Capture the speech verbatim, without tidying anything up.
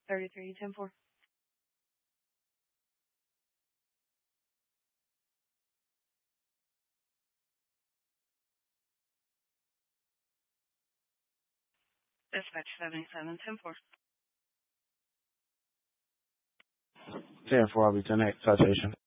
thirty-three ten four. Dispatch seventy-seven ten four. ten four, I'll be ten eight, citation.